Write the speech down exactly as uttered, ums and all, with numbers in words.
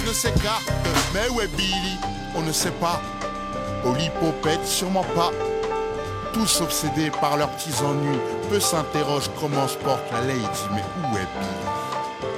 de ses cartes. Mais où est Billy? On ne sait pas. Au l'hypopète, sûrement pas. Tous obsédés par leurs petits ennuis, peu s'interrogent comment se porte la lady. Mais où est Billy?